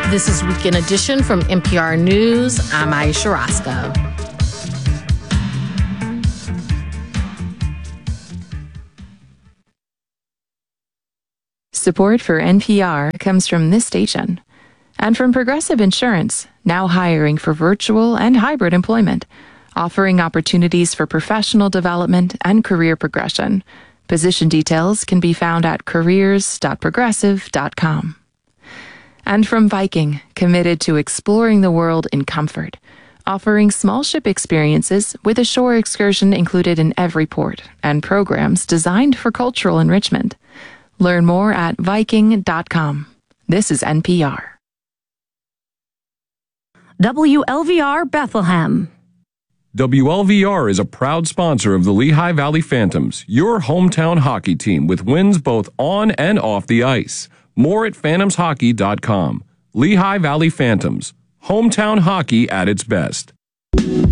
This is Weekend Edition from NPR News. I'm Aisha Roscoe. Support for NPR comes from this station and from Progressive Insurance, now hiring for virtual and hybrid employment, offering opportunities for professional development and career progression. Position details can be found at careers.progressive.com. And from Viking, committed to exploring the world in comfort, offering small ship experiences with a shore excursion included in every port and programs designed for cultural enrichment. Learn more at Viking.com. This is NPR. WLVR Bethlehem. WLVR is a proud sponsor of the Lehigh Valley Phantoms, your hometown hockey team with wins both on and off the ice. More at phantomshockey.com. Lehigh Valley Phantoms, hometown hockey at its best.